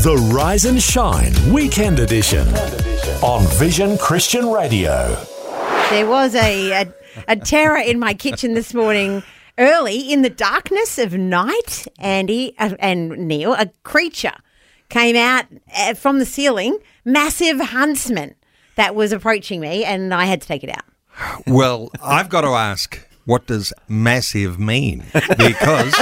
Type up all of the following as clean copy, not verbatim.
The Rise and Shine Weekend Edition on Vision Christian Radio. There was a terror in my kitchen this morning early in the darkness of night, Andy and Neil. A creature came out from the ceiling, massive huntsman that was approaching me, and I had to take it out. Well, I've got to ask, what does massive mean? Because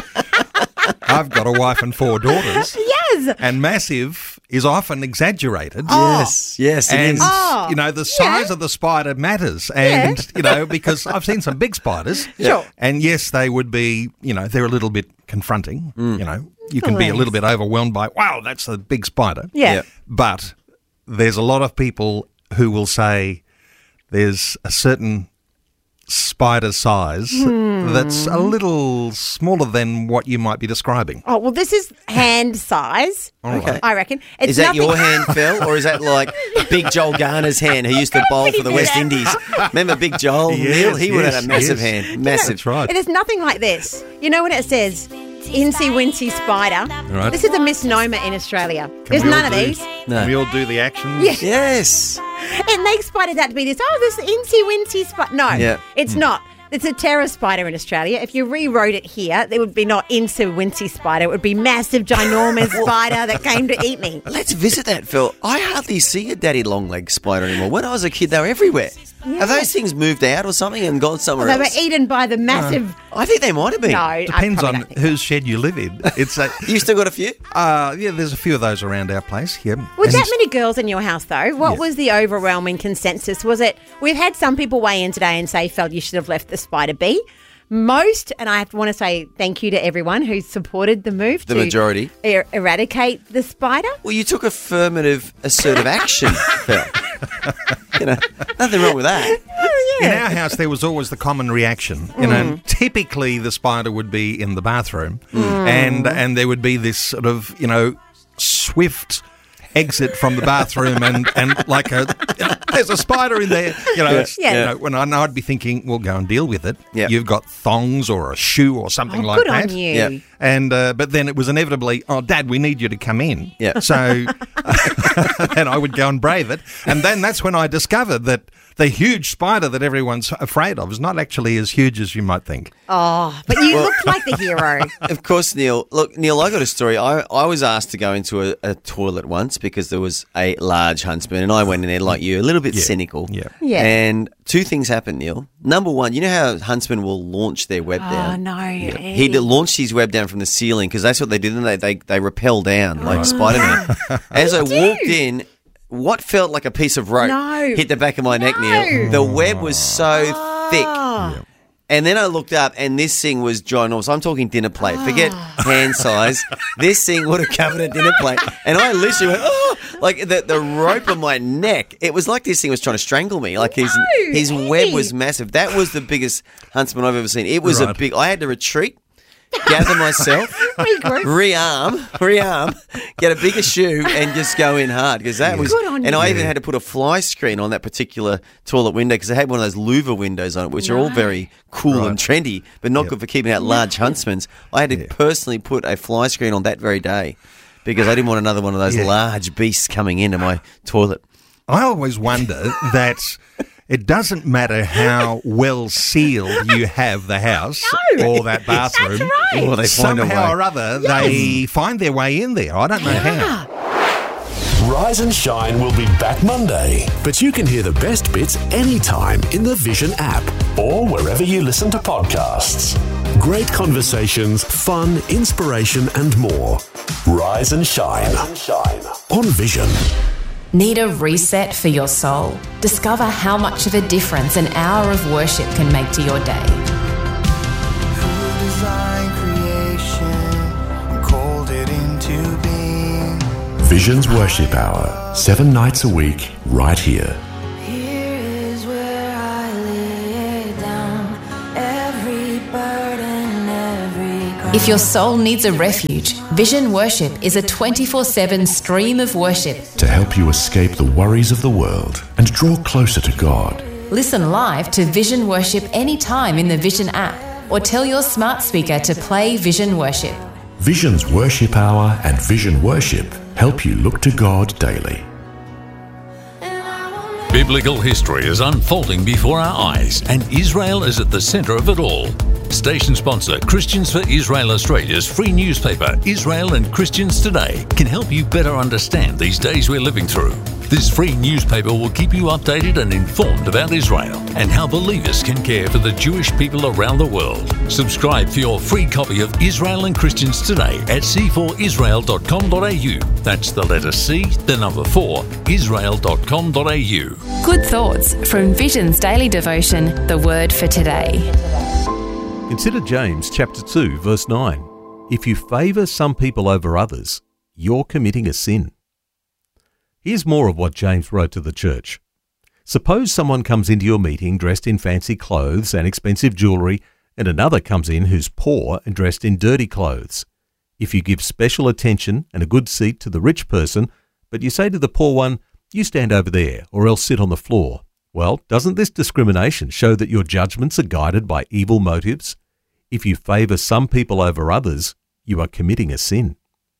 I've got a wife and 4 daughters. Yes. And massive is often exaggerated. Yes, it And, is. you know, the size of the spider matters. And, you know, because I've seen some big spiders. Sure. And, yes, they would be, you know, they're a little bit confronting. You know, you can be a little bit overwhelmed by, wow, that's a big spider. Yeah. But there's a lot of people who will say there's a certain spider size that's a little smaller than what you might be describing. Oh, well, this is hand size, Okay. I reckon. It's Is that nothing- your hand, Phil, or is that like Big Joel Garner's hand, who used to bowl for the West Indies? Remember Big Joel? Yes, Neil? He would have yes, had a massive yes. hand. Massive. That's right. It is nothing like this. You know when it says Incy Wincy Spider? Right. This is a misnomer in Australia. There's we all none of do- these. No. Can we all do the actions? Yeah. Yes. It makes spiders out to be this, this Incy Wincy Spider. No, Yeah. it's not. It's a terror spider in Australia. If you rewrote it here, there would be not Incy Wincy Spider. It would be massive, ginormous spider that came to eat me. Let's visit that, Phil. I hardly see a daddy long leg spider anymore. When I was a kid, they were everywhere. Yeah. Have those things moved out or something and gone somewhere They were else? eaten by the massive... I think they might have been. No, I Depends probably on don't think whose shed you live in. It's a, You still got a few? yeah, there's a few of those around our place. Yeah. With And that many girls in your house, though, what was the overwhelming consensus? Was it, we've had some people weigh in today and say, felt you should have left the spider be. Most, and I want to say thank you to everyone who supported the move The to majority. eradicate the spider. Well, you took affirmative, assertive action, Phil. You know, nothing wrong with that. In our house, there was always the common reaction. You know, typically the spider would be in the bathroom, and there would be this sort of, you know, swift exit from the bathroom, and like there's a spider in there. You know, Yeah. You know, when I'd be thinking, well, go and deal with it. Yeah. You've got thongs or a shoe or something like Good that. on you. Yeah. And but then it was inevitably, oh, Dad, we need you to come in. Yeah. So then I would go and brave it, and then that's when I discovered that the huge spider that everyone's afraid of is not actually as huge as you might think. Oh, but you looked like the hero. Of course, Neil. Look, Neil, I got a story. I was asked to go into a toilet once because there was a large huntsman, and I went in there like you, a little bit cynical. Yeah. Yeah. And 2 things happened, Neil. Number one, you know how huntsmen will launch their web Oh, down? no. He launched his web down from the ceiling because that's what they did, and they rappel down like Spider-Man. As I walked in, what felt like a piece of rope No. hit the back of my neck, Neil. The web was so thick. And then I looked up, and this thing was ginormous. I'm talking dinner plate. Forget hand size. This thing would have covered a dinner plate. And I literally went, oh, like the rope on my neck. It was like this thing was trying to strangle me. Like his web was massive. That was the biggest huntsman I've ever seen. It was Right. I had to retreat, gather myself, rearm, get a bigger shoe, and just go in hard because that was. Good on And you. I even had to put a fly screen on that particular toilet window because it had one of those louver windows on it, which are all very cool and trendy, but not good for keeping out large huntsments. I had to personally put a fly screen on that very day because I didn't want another one of those large beasts coming into my toilet. I always wonder that it doesn't matter how well sealed you have the house or that bathroom. That's right. Well, they find a Somehow way. or other, they find their way in there. I don't know how. Rise and Shine will be back Monday, but you can hear the best bits anytime in the Vision app or wherever you listen to podcasts. Great conversations, fun, inspiration, and more. Rise and Shine on Vision. Need a reset for your soul? Discover how much of a difference an hour of worship can make to your day. Who designed creation and called it into being? Vision's Worship Hour, 7 nights a week, right here. Here is where I lay down every burden, every cross. If your soul needs a refuge, Vision Worship is a 24/7 stream of worship. To help you escape the worries of the world and draw closer to God. Listen live to Vision Worship anytime in the Vision app or tell your smart speaker to play Vision Worship. Vision's Worship Hour and Vision Worship help you look to God daily. Biblical history is unfolding before our eyes, and Israel is at the centre of it all. Station sponsor Christians for Israel Australia's free newspaper, Israel and Christians Today, can help you better understand these days we're living through. This free newspaper will keep you updated and informed about Israel and how believers can care for the Jewish people around the world. Subscribe for your free copy of Israel and Christians Today at c4israel.com.au. That's the letter C, the number 4, israel.com.au. Good thoughts from Vision's daily devotion, The Word for Today. Consider James chapter 2, verse 9. If you favour some people over others, you're committing a sin. Here's more of what James wrote to the church. Suppose someone comes into your meeting dressed in fancy clothes and expensive jewellery, and another comes in who's poor and dressed in dirty clothes. If you give special attention and a good seat to the rich person, but you say to the poor one, you stand over there, or else sit on the floor, well, doesn't this discrimination show that your judgments are guided by evil motives? If you favour some people over others, you are committing a sin.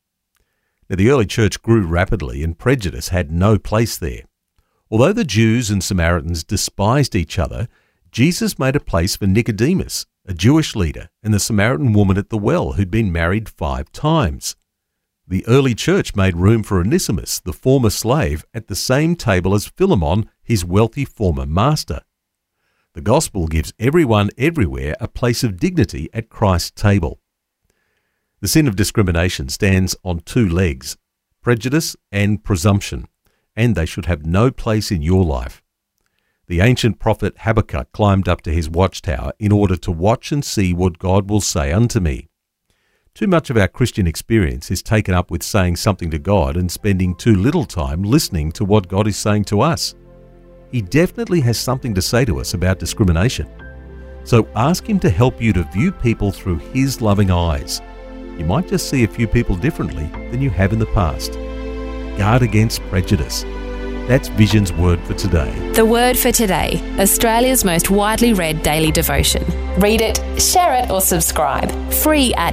Now, the early church grew rapidly and prejudice had no place there. Although the Jews and Samaritans despised each other, Jesus made a place for Nicodemus, a Jewish leader, and the Samaritan woman at the well who'd been married 5 times. The early church made room for Onesimus, the former slave, at the same table as Philemon, his wealthy former master. The gospel gives everyone everywhere a place of dignity at Christ's table. The sin of discrimination stands on 2 legs, prejudice and presumption, and they should have no place in your life. The ancient prophet Habakkuk climbed up to his watchtower in order to watch and see what God will say unto me. Too much of our Christian experience is taken up with saying something to God and spending too little time listening to what God is saying to us. He definitely has something to say to us about discrimination. So ask him to help you to view people through his loving eyes. You might just see a few people differently than you have in the past. Guard against prejudice. That's Vision's Word for Today. The Word for Today, Australia's most widely read daily devotion. Read it, share it or subscribe. Free at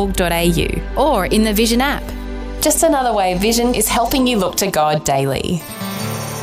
vision.org.au or in the Vision app. Just another way Vision is helping you look to God daily.